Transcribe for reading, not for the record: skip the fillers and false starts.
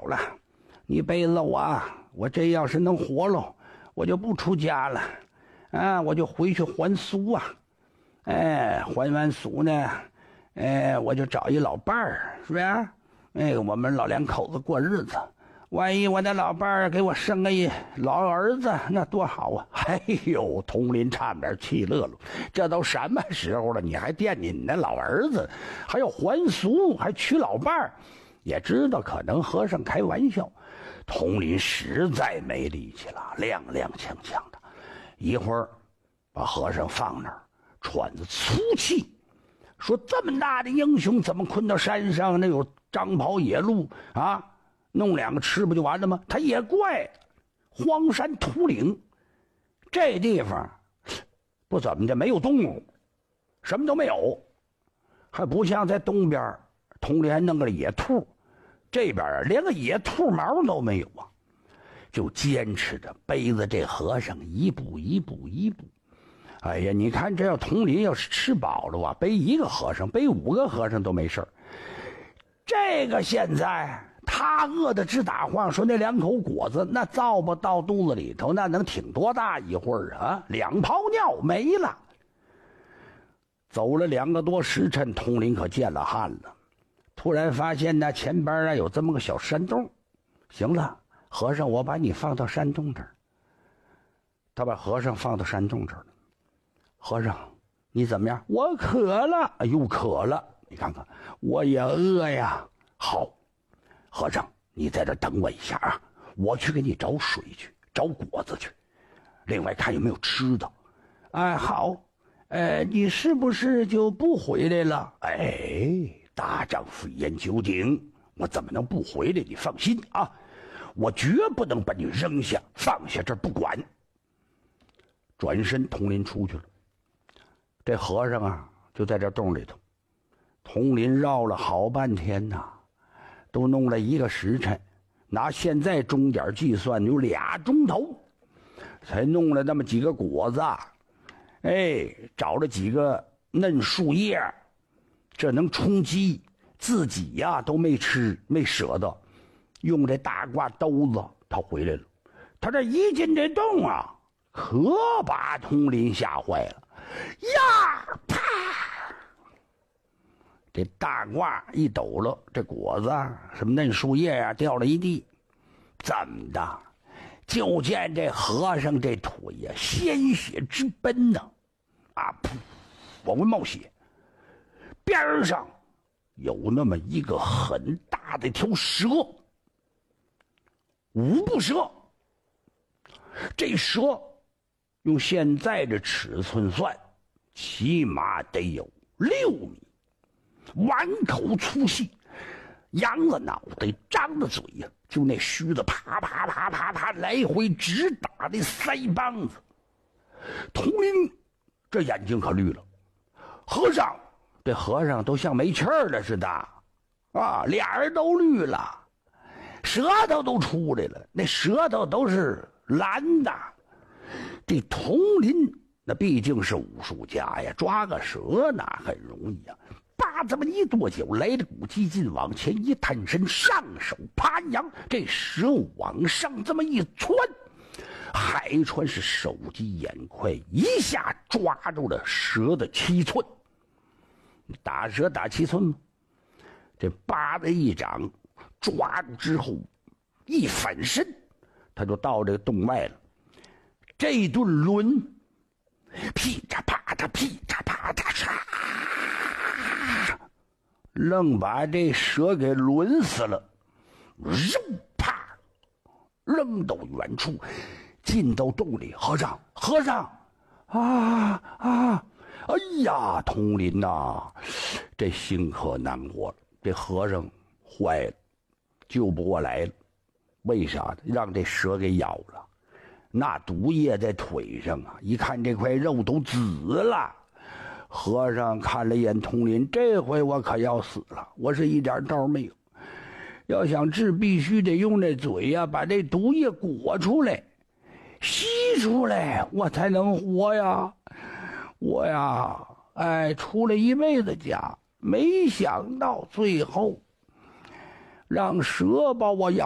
了，你背着我这要是能活了，我就不出家了啊，我就回去还俗啊。还完俗呢，我就找一老伴儿，是不是？我们老两口子过日子。万一我的老伴儿给我生个老儿子，那多好啊！哎呦，佟林差点气乐了。这都什么时候了，你还惦记你那老儿子，还要还俗，还娶老伴儿？也知道可能和尚开玩笑。佟林实在没力气了，踉踉跄跄的，一会儿把和尚放那儿，喘着粗气，说这么大的英雄怎么困到山上？那有张袍野鹿啊，弄2个吃不就完了吗？他也怪荒山土岭，这地方不怎么的，没有动物，什么都没有，还不像在东边佟林还弄个野兔，这边连个野兔毛都没有啊。就坚持着背着这和尚一步一步一步。哎呀，你看这要佟林要是吃饱了背1个和尚，背5个和尚都没事。这个现在他饿得直打晃，说那2口果子那造不到肚子里头，那能挺多大一会儿啊？2泡尿没了。走了2个多时辰，佟林可见了汗了。突然发现呢，前边有这么个小山洞。行了，和尚，我把你放到山洞这儿。他把和尚放到山洞这儿了。和尚，你怎么样？我渴了。哎呦，渴了！你看看，我也饿呀。好，和尚，你在这等我一下啊，我去给你找水去，找果子去。另外看有没有吃的。哎，好。你是不是就不回来了？大丈夫一言九鼎，我怎么能不回来？你放心啊，我绝不能把你扔下放下这不管。转身，佟林出去了。这和尚啊，就在这洞里头。佟林绕了好半天呐，都弄了1个时辰，拿现在钟点计算有2钟头，才弄了那么几个果子。找了几个嫩树叶，这能充饥，自己呀都没吃，没舍得，用这大挂兜子，他回来了。他这一进这洞啊，可把佟林吓坏了呀！啪！这大褂一抖了，这果子什么嫩树叶啊掉了一地。怎么的？就见这和尚这腿呀鲜血直奔呢，噗，往外冒血。边上有那么一个很大的条蛇，5步蛇。这蛇用现在的尺寸算，起码得有6米，碗口粗细，扬着脑袋，张着嘴呀，就那须子啪啪啪啪啪来回直打的腮帮子。佟林这眼睛可绿了。和尚，这和尚都像没气儿了似的啊，俩人都绿了，舌头都出来了，那舌头都是蓝的。这佟林那毕竟是武术家呀，抓个蛇那很容易啊。这么一跺脚，来了股激劲，往前一探身，上手攀扬，这蛇往上这么一窜，海川是手疾眼快，一下抓住了蛇的7寸。打蛇打7寸吗？这叭的一掌抓住之后，一反身，他就到这个洞外了。这一顿抡，噼嚓啪嚓，噼嚓啪嚓，嚓，愣把这蛇给抡死了。肉啪，扔到远处，进到洞里。和尚，和尚，哎呀，佟林呐，这心可难过了。这和尚坏了，救不过来了。为啥呢？让这蛇给咬了，那毒液在腿上啊，一看这块肉都紫了。和尚看了一眼佟林，这回我可要死了，我是一点招没有。要想治，必须得用这嘴呀，把这毒液裹出来，吸出来，我才能活呀。我呀，出了一辈子家，没想到最后让蛇把我咬